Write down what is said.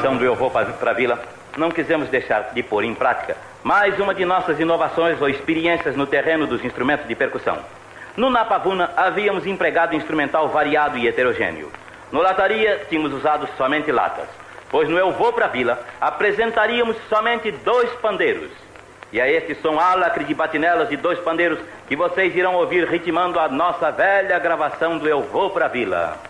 gravação do Eu Vou Pra Vila, não quisemos deixar de pôr em prática mais uma de nossas inovações ou experiências no terreno dos instrumentos de percussão. No Napavuna havíamos empregado instrumental variado e heterogêneo. No Lataria tínhamos usado somente latas, pois no Eu Vou Pra Vila apresentaríamos somente 2 pandeiros. E é este som álacre de batinelas de 2 pandeiros que vocês irão ouvir ritmando a nossa velha gravação do Eu Vou Pra Vila.